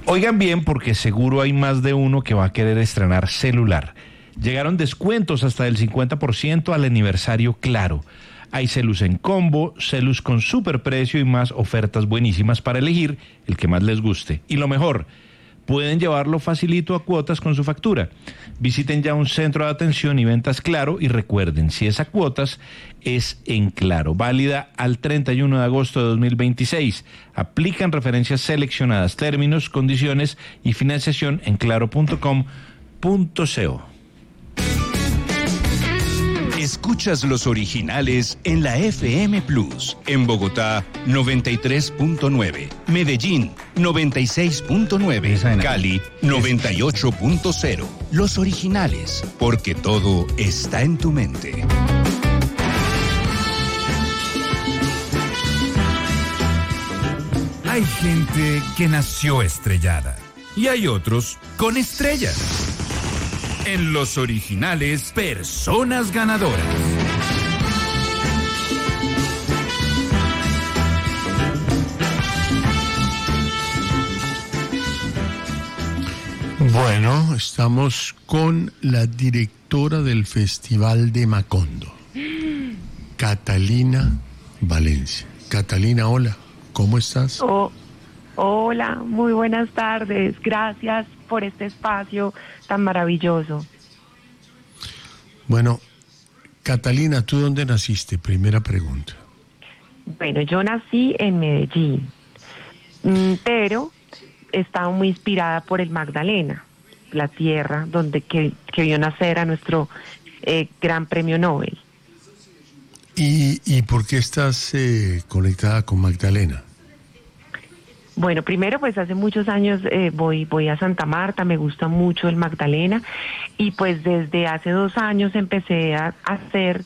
Oigan bien, porque seguro hay más de uno que va a querer estrenar celular. Llegaron descuentos hasta del 50% al aniversario Claro. Hay celus en combo, celus con superprecio y más ofertas buenísimas para elegir el que más les guste. Y lo mejor, pueden llevarlo facilito a cuotas con su factura. Visiten ya un centro de atención y ventas Claro y recuerden, si es a cuotas, es en Claro. Válida al 31 de agosto de 2026. Aplican referencias seleccionadas, términos, condiciones y financiación en claro.com.co. Escuchas los originales en la FM Plus. En Bogotá, 93.9. Medellín, 96.9. Cali, 98.0. Los originales, porque todo está en tu mente. Hay gente que nació estrellada y hay otros con estrellas. En los originales, personas ganadoras. Bueno, estamos con la directora del Festival de Macondo, Catalina Valencia. Catalina, hola, ¿cómo estás? Hola, muy buenas tardes. Gracias por este espacio tan maravilloso. Bueno, Catalina, ¿tú dónde naciste? Primera pregunta. Bueno, yo nací en Medellín, pero estaba muy inspirada por el Magdalena, la tierra donde que vio nacer a nuestro gran premio Nobel. ¿Y por qué estás conectada con Magdalena? Bueno, primero pues hace muchos años voy a Santa Marta, me gusta mucho el Magdalena y pues desde hace 2 años empecé a hacer,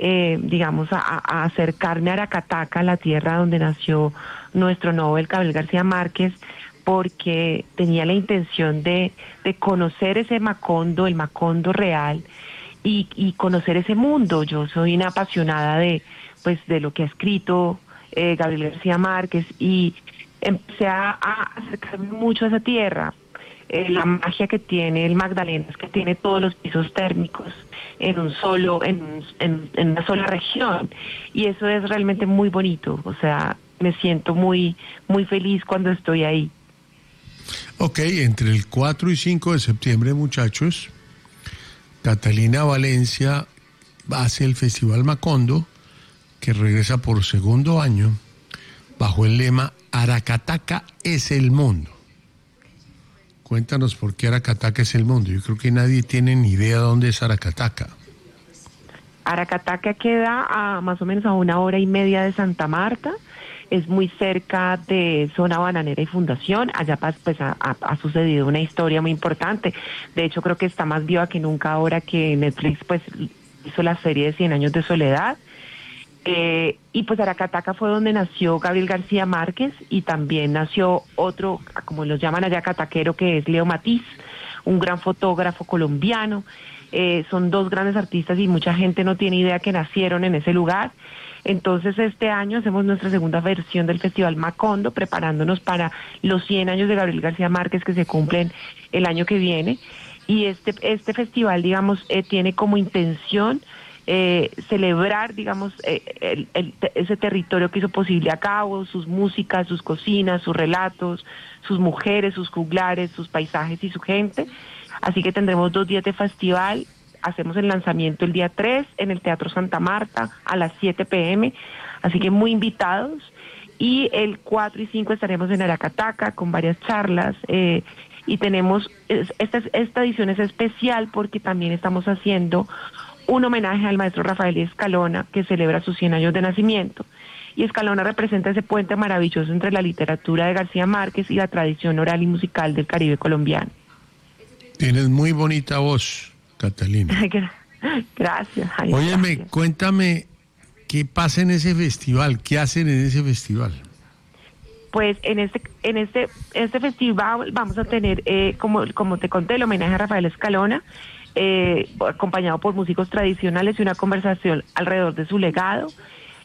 a acercarme a Aracataca, la tierra donde nació nuestro Nobel Gabriel García Márquez, porque tenía la intención de conocer ese Macondo, el Macondo real y conocer ese mundo. Yo soy una apasionada de lo que ha escrito Gabriel García Márquez y empecé a acercarme mucho a esa tierra. La magia que tiene el Magdalena es que tiene todos los pisos térmicos en una sola región y eso es realmente muy bonito. O sea, me siento muy muy feliz cuando estoy ahí. Ok, entre el 4 y 5 de septiembre, muchachos, Catalina Valencia hace el Festival Macondo, que regresa por segundo año bajo el lema Aracataca es el mundo. Cuéntanos por qué Aracataca es el mundo. Yo creo que nadie tiene ni idea de dónde es Aracataca. Aracataca queda más o menos a 1 hora y media de Santa Marta. Es muy cerca de Zona Bananera y Fundación. Allá ha sucedido una historia muy importante. De hecho, creo que está más viva que nunca ahora que Netflix hizo la serie de 100 años de soledad. Y pues Aracataca fue donde nació Gabriel García Márquez y también nació otro, como los llaman allá, cataquero, que es Leo Matiz, un gran fotógrafo colombiano. Son 2 grandes artistas y mucha gente no tiene idea que nacieron en ese lugar. Entonces este año hacemos nuestra segunda versión del Festival Macondo, preparándonos para los 100 años de Gabriel García Márquez que se cumplen el año que viene. Y este festival, tiene como intención celebrar, ese territorio que hizo posible a Cabo, sus músicas, sus cocinas, sus relatos, sus mujeres, sus juglares, sus paisajes y su gente. Así que tendremos 2 días de festival. Hacemos el lanzamiento el día 3 en el Teatro Santa Marta a las 7 p.m. Así que muy invitados. Y el 4 y 5 estaremos en Aracataca con varias charlas. Y tenemos, esta edición es especial porque también estamos haciendo un homenaje al maestro Rafael Escalona, que celebra sus 100 años de nacimiento. Y Escalona representa ese puente maravilloso entre la literatura de García Márquez y la tradición oral y musical del Caribe colombiano. Tienes muy bonita voz, Catalina. Gracias. Óyeme, gracias. Cuéntame, ¿qué pasa en ese festival? ¿Qué hacen en ese festival? Pues en este festival vamos a tener, como te conté, el homenaje a Rafael Escalona, acompañado por músicos tradicionales y una conversación alrededor de su legado.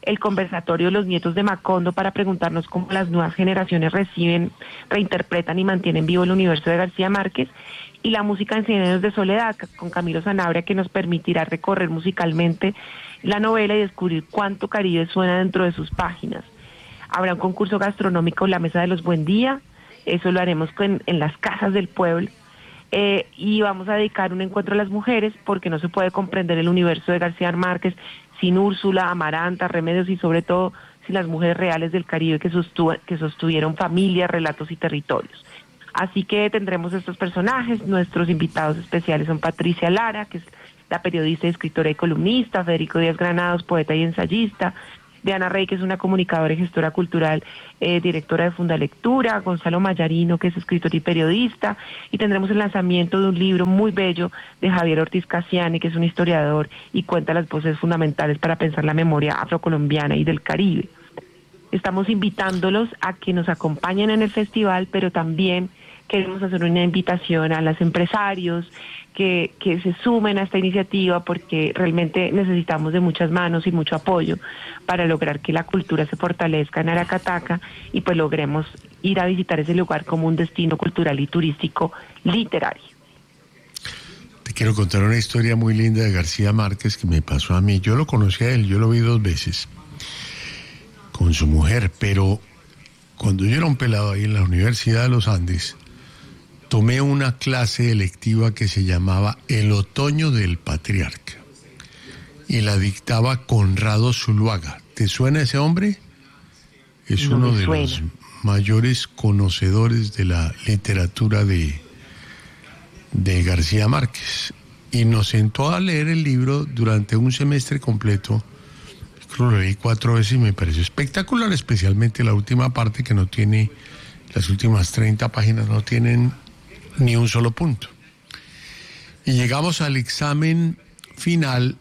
el conversatorio Los Nietos de Macondo para preguntarnos cómo las nuevas generaciones reciben, reinterpretan y mantienen vivo el universo de García Márquez, y la música en 100 años de soledad con Camilo Sanabria, que nos permitirá recorrer musicalmente la novela y descubrir cuánto Caribe suena dentro de sus páginas. Habrá un concurso gastronómico, La Mesa de los Buen Día, eso lo haremos en las casas del pueblo, y vamos a dedicar un encuentro a las mujeres, porque no se puede comprender el universo de García Márquez sin Úrsula, Amaranta, Remedios y sobre todo sin las mujeres reales del Caribe que sostuvieron familias, relatos y territorios. Así que tendremos estos personajes. Nuestros invitados especiales son Patricia Lara, que es la periodista, escritora y columnista; Federico Díaz Granados, poeta y ensayista; Diana Rey, que es una comunicadora y gestora cultural, directora de Fundalectura; Gonzalo Mayarino, que es escritor y periodista; y tendremos el lanzamiento de un libro muy bello de Javier Ortiz Casiani, que es un historiador y cuenta las voces fundamentales para pensar la memoria afrocolombiana y del Caribe. Estamos invitándolos a que nos acompañen en el festival, pero también queremos hacer una invitación a los empresarios que se sumen a esta iniciativa, porque realmente necesitamos de muchas manos y mucho apoyo para lograr que la cultura se fortalezca en Aracataca y pues logremos ir a visitar ese lugar como un destino cultural y turístico literario. Te quiero contar una historia muy linda de García Márquez que me pasó a mí. Yo lo conocí a él, yo lo vi 2 veces con su mujer, pero cuando yo era un pelado ahí en la Universidad de los Andes, tomé una clase electiva que se llamaba El Otoño del Patriarca y la dictaba Conrado Zuluaga. ¿Te suena ese hombre? Es No uno me de suena. los mayores conocedores de la literatura de García Márquez, y nos sentó a leer el libro durante un semestre completo. Creo que lo leí 4 veces y me pareció espectacular, especialmente la última parte, que no tiene, las últimas 30 páginas no tienen ni un solo punto. Y llegamos al examen final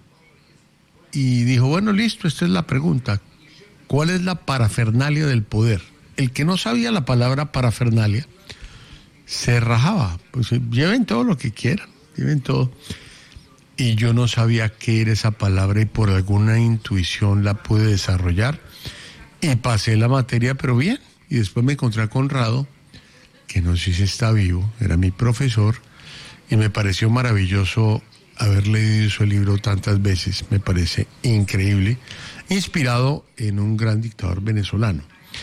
y dijo, bueno, listo, esta es la pregunta: ¿cuál es la parafernalia del poder? El que no sabía la palabra parafernalia se rajaba, pues lleven todo lo que quieran, lleven todo. Y yo no sabía qué era esa palabra, y por alguna intuición la pude desarrollar y pasé la materia, pero bien. Y después me encontré a Conrado, que no sé si está vivo, era mi profesor, y me pareció maravilloso haber leído su libro tantas veces. Me parece increíble, inspirado en un gran dictador venezolano.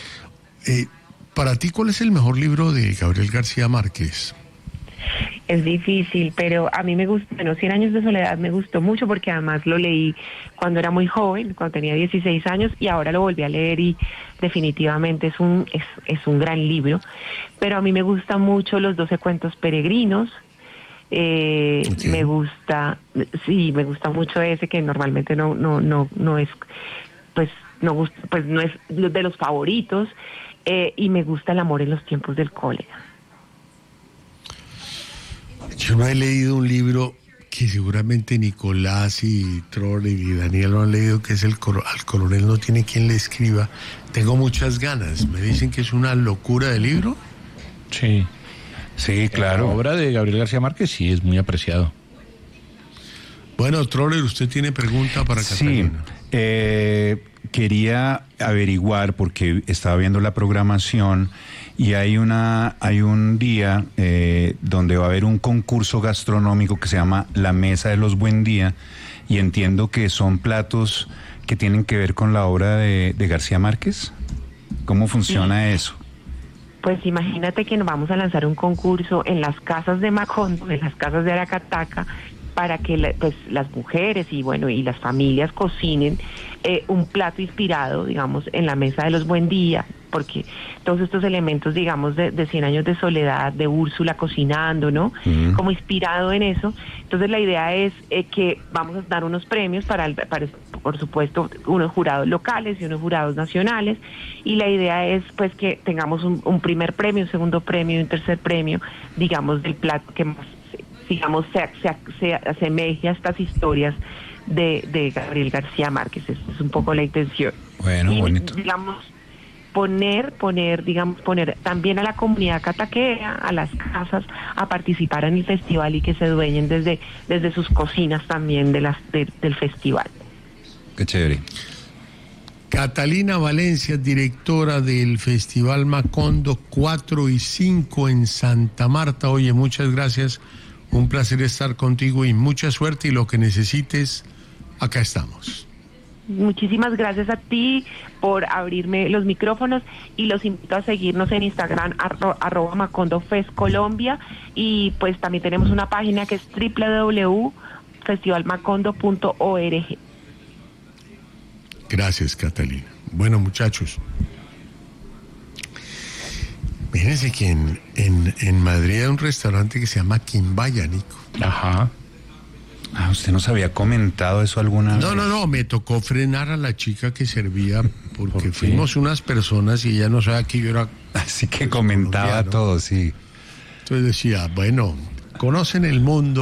Para ti, ¿cuál es el mejor libro de Gabriel García Márquez? Es difícil, pero a mí me gusta, bueno, 100 años de soledad me gustó mucho, porque además lo leí cuando era muy joven, cuando tenía 16 años, y ahora lo volví a leer y definitivamente es un gran libro. Pero a mí me gustan mucho los 12 cuentos peregrinos. Okay. Me gusta mucho ese, que normalmente no es, pues no es de los favoritos, y me gusta El amor en los tiempos del cólera. Yo no he leído un libro que seguramente Nicolás y Troll y Daniel lo han leído, que es Al coronel no tiene quien le escriba. Tengo muchas ganas. Me dicen que es una locura de libro. Sí. Sí, claro. La obra de Gabriel García Márquez sí es muy apreciado. Bueno, Troller, usted tiene pregunta para Catalina. Sí, quería averiguar, porque estaba viendo la programación y hay un día donde va a haber un concurso gastronómico que se llama La Mesa de los Buen Día, y entiendo que son platos que tienen que ver con la obra de García Márquez. ¿Cómo funciona eso? Pues imagínate que nos vamos a lanzar un concurso en las casas de Macondo, en las casas de Aracataca, para que pues las mujeres y las familias cocinen un plato inspirado, digamos, en la mesa de los Buen Día, porque todos estos elementos, digamos, de 100 años de soledad, de Úrsula cocinando, ¿no? Uh-huh. Como inspirado en eso. Entonces la idea es que vamos a dar unos premios para por supuesto, unos jurados locales y unos jurados nacionales, y la idea es pues que tengamos un primer premio, un segundo premio y un tercer premio, digamos, del plato que más, digamos, se asemeje a estas historias de Gabriel García Márquez. Es un poco la intención. Bueno, y, bonito. Digamos, poner también a la comunidad cataquera, a las casas, a participar en el festival, y que se dueñen desde sus cocinas también del festival. Qué chévere. Catalina Valencia, directora del Festival Macondo 4 y 5 en Santa Marta. Oye, muchas gracias, un placer estar contigo y mucha suerte, y lo que necesites, acá estamos. Muchísimas gracias a ti por abrirme los micrófonos, y los invito a seguirnos en Instagram @MacondoFestColombia, y pues también tenemos una página que es www.festivalmacondo.org. Gracias, Catalina. Bueno, muchachos, fíjense que en Madrid hay un restaurante que se llama Quimbaya, Nico. Ajá. Ah, ¿usted nos había comentado eso alguna vez? No, me tocó frenar a la chica que servía porque ¿Por qué? fuimos unas personas y ella no sabía que yo era... Así que comentaba colombiano. todo, sí. Entonces decía, bueno, conocen el mundo